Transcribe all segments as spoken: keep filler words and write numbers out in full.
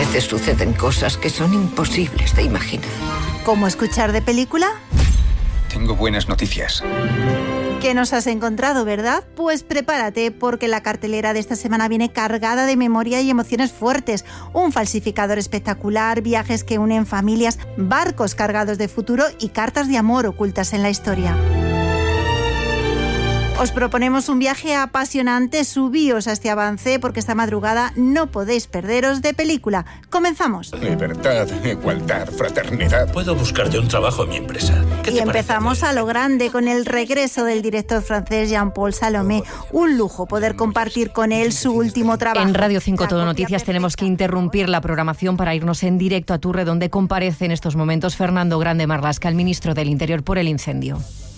veces suceden cosas que son imposibles de imaginar. ¿Cómo escuchar de película? Tengo buenas noticias. ¿Qué nos has encontrado, verdad? Pues prepárate, porque la cartelera de esta semana viene cargada de memoria y emociones fuertes. Un falsificador espectacular, viajes que unen familias, barcos cargados de futuro y cartas de amor ocultas en la historia. Os proponemos un viaje apasionante, subíos a este avance porque esta madrugada no podéis perderos de película. ¡Comenzamos! Libertad, igualdad, fraternidad. Puedo buscarte un trabajo en mi empresa. Y empezamos a lo grande con el regreso del director francés Jean-Paul Salomé. Un lujo poder compartir con él su último trabajo. En Radio cinco Todo Noticias tenemos que interrumpir la programación para irnos en directo a Turre, donde comparece en estos momentos Fernando Grande Marlaska, el ministro del Interior, por el incendio.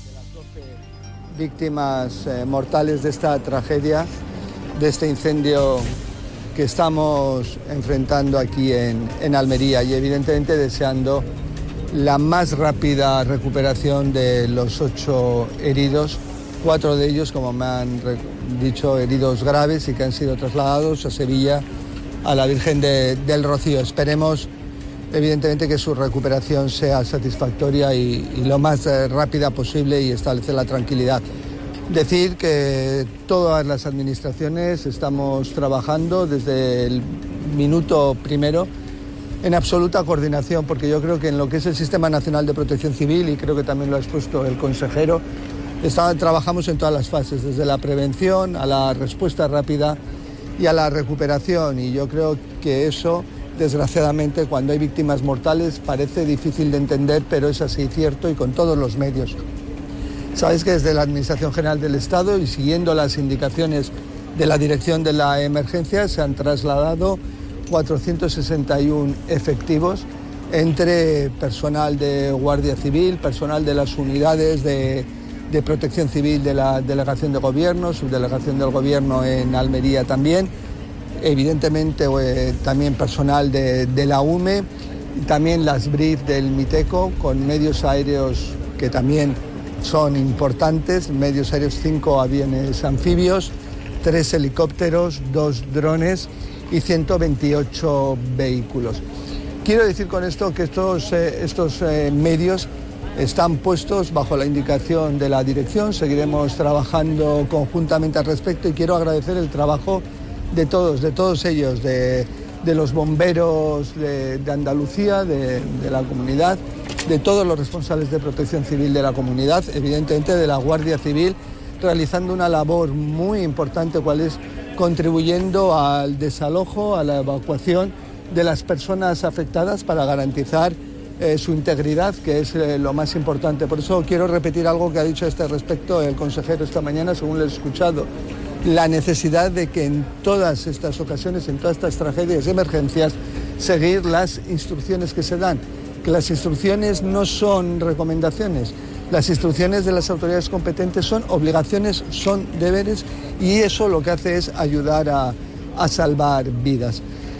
Víctimas eh, mortales de esta tragedia, de este incendio que estamos enfrentando aquí en, en Almería, y evidentemente deseando la más rápida recuperación de los ocho heridos, cuatro de ellos, como me han dicho, heridos graves y que han sido trasladados a Sevilla, a la Virgen de, del Rocío. Esperemos evidentemente que su recuperación sea satisfactoria y, y lo más eh, rápida posible, y establecer la tranquilidad. Decir que todas las administraciones estamos trabajando desde el minuto primero en absoluta coordinación, porque yo creo que en lo que es el Sistema Nacional de Protección Civil, y creo que también lo ha expuesto el consejero, está, trabajamos en todas las fases, desde la prevención a la respuesta rápida y a la recuperación, y yo creo que eso, desgraciadamente, cuando hay víctimas mortales parece difícil de entender, pero es así, cierto, y con todos los medios. Sabéis que desde la Administración General del Estado, y siguiendo las indicaciones de la Dirección de la Emergencia, se han trasladado cuatrocientos sesenta y uno efectivos entre personal de Guardia Civil, personal de las unidades de, de Protección Civil de la Delegación de Gobierno, Subdelegación del Gobierno en Almería también, evidentemente eh, también personal de, de la U M E, y también las B R I F del MITECO, con medios aéreos que también son importantes, medios aéreos, cinco aviones anfibios, tres helicópteros, dos drones y ciento veintiocho vehículos. Quiero decir con esto que estos, eh, estos eh, medios están puestos bajo la indicación de la dirección, seguiremos trabajando conjuntamente al respecto, y quiero agradecer el trabajo de todos, de todos ellos, de, de los bomberos de, de Andalucía, de, de la comunidad, de todos los responsables de protección civil de la comunidad, evidentemente de la Guardia Civil, realizando una labor muy importante, cual es contribuyendo al desalojo, a la evacuación de las personas afectadas para garantizar eh, su integridad, que es eh, lo más importante. Por eso quiero repetir algo que ha dicho a este respecto el consejero esta mañana, según lo he escuchado: la necesidad de que en todas estas ocasiones, en todas estas tragedias y emergencias, seguir las instrucciones que se dan, que las instrucciones no son recomendaciones, las instrucciones de las autoridades competentes son obligaciones, son deberes, y eso lo que hace es ayudar a, a salvar vidas.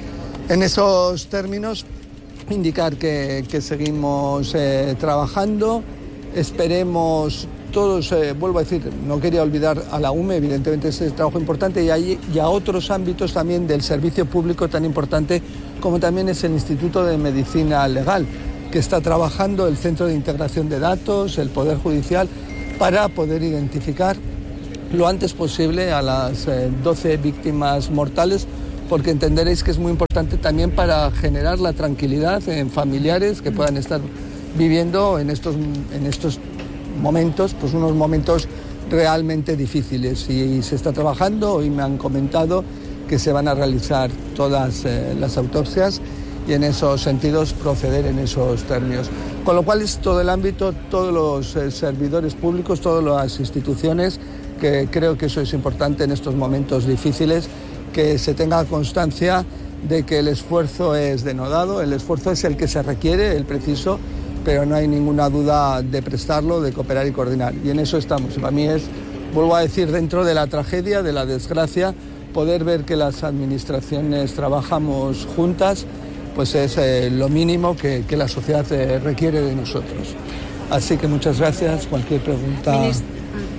En esos términos, indicar que, que seguimos eh, trabajando, esperemos todos, eh, vuelvo a decir, no quería olvidar a la U M E, evidentemente ese trabajo importante, y a, y a otros ámbitos también del servicio público tan importante como también es el Instituto de Medicina Legal, que está trabajando, el Centro de Integración de Datos, el Poder Judicial, para poder identificar lo antes posible a las eh, doce víctimas mortales, porque entenderéis que es muy importante también para generar la tranquilidad en familiares que puedan estar viviendo en estos, en estos momentos, pues unos momentos realmente difíciles. Y, y se está trabajando, hoy me han comentado que se van a realizar todas eh, las autopsias, y en esos sentidos proceder en esos términos. Con lo cual es todo el ámbito, todos los eh, servidores públicos, todas las instituciones, que creo que eso es importante en estos momentos difíciles, que se tenga constancia de que el esfuerzo es denodado, el esfuerzo es el que se requiere, el preciso, pero no hay ninguna duda de prestarlo, de cooperar y coordinar. Y en eso estamos. Para mí es, vuelvo a decir, dentro de la tragedia, de la desgracia, poder ver que las administraciones trabajamos juntas, pues es eh, lo mínimo que, que la sociedad eh, requiere de nosotros. Así que muchas gracias. Cualquier pregunta. Ministro,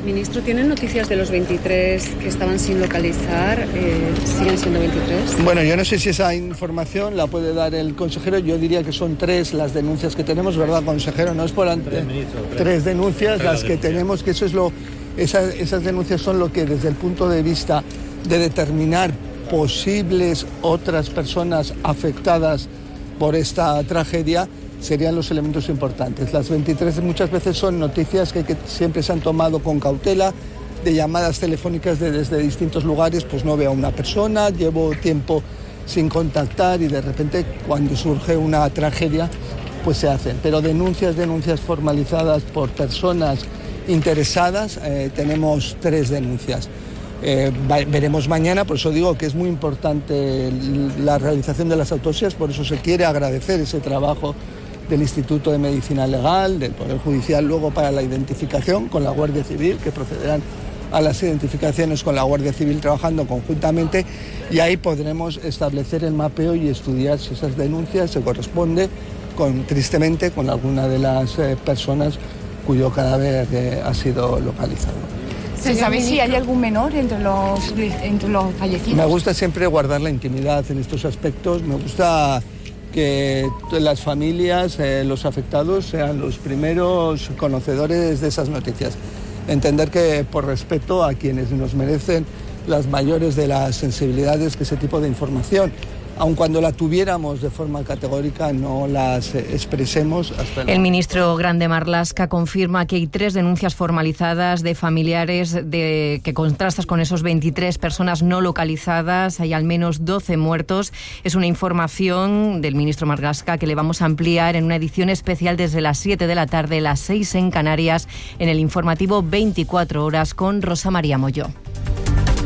Ministro, ¿tienen noticias de los veintitrés que estaban sin localizar? Eh, ¿Siguen siendo veintitrés? Bueno, yo no sé si esa información la puede dar el consejero. Yo diría que son tres las denuncias que tenemos, ¿verdad, consejero? No es por ante... tres, tres. tres denuncias tres las que denuncias. tenemos, que eso es lo, esas, esas denuncias son lo que desde el punto de vista de determinar posibles otras personas afectadas por esta tragedia serían los elementos importantes. Las veintitrés muchas veces son noticias que, que siempre se han tomado con cautela, de llamadas telefónicas de, desde distintos lugares, pues no veo a una persona, llevo tiempo sin contactar y de repente cuando surge una tragedia pues se hacen. Pero denuncias, denuncias formalizadas por personas interesadas, eh, tenemos tres denuncias. Eh, veremos mañana, por eso digo que es muy importante la realización de las autopsias, por eso se quiere agradecer ese trabajo del Instituto de Medicina Legal, del Poder Judicial, luego para la identificación con la Guardia Civil, que procederán a las identificaciones con la Guardia Civil trabajando conjuntamente, y ahí podremos establecer el mapeo y estudiar si esas denuncias se corresponden con, tristemente, con alguna de las eh, personas cuyo cadáver eh, ha sido localizado. ¿Se sabe si hay algún menor entre los, entre los fallecidos? Me gusta siempre guardar la intimidad en estos aspectos. Me gusta que las familias, eh, los afectados, sean los primeros conocedores de esas noticias. Entender que por respeto a quienes nos merecen las mayores de las sensibilidades que ese tipo de información, aun cuando la tuviéramos de forma categórica, no las expresemos hasta el... El ministro Grande Marlaska confirma que hay tres denuncias formalizadas de familiares de que contrastas con esos veintitrés personas no localizadas. Hay al menos doce muertos. Es una información del ministro Marlaska que le vamos a ampliar en una edición especial desde las siete de la tarde, las seis en Canarias, en el informativo veinticuatro horas con Rosa María Molló.